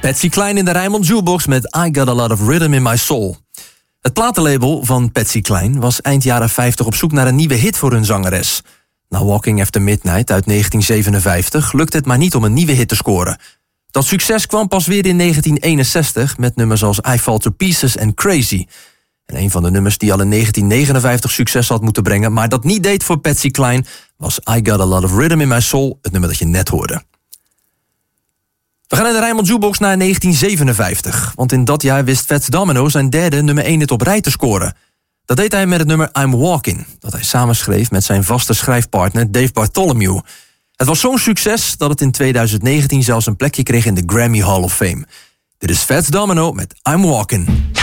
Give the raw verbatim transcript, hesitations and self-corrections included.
Patsy Cline in de Rijnmond Jukebox met I Got A Lot Of Rhythm In My Soul. Het platenlabel van Patsy Cline was eind jaren vijftig op zoek naar een nieuwe hit voor hun zangeres. Na Walking After Midnight uit negentien zevenenvijftig lukte het maar niet om een nieuwe hit te scoren. Dat succes kwam pas weer in negentien eenenzestig met nummers als I Fall To Pieces en Crazy. En een van de nummers die al in negentien negenenvijftig succes had moeten brengen, maar dat niet deed voor Patsy Cline, was I Got A Lot Of Rhythm In My Soul, het nummer dat je net hoorde. We gaan in de Rijnmond Jukebox naar negentien zevenenvijftig. Want in dat jaar wist Fats Domino zijn derde nummer één hit op rij te scoren. Dat deed hij met het nummer I'm Walking, dat hij samenschreef met zijn vaste schrijfpartner Dave Bartholomew. Het was zo'n succes dat het in twintig negentien zelfs een plekje kreeg in de Grammy Hall of Fame. Dit is Fats Domino met I'm Walking.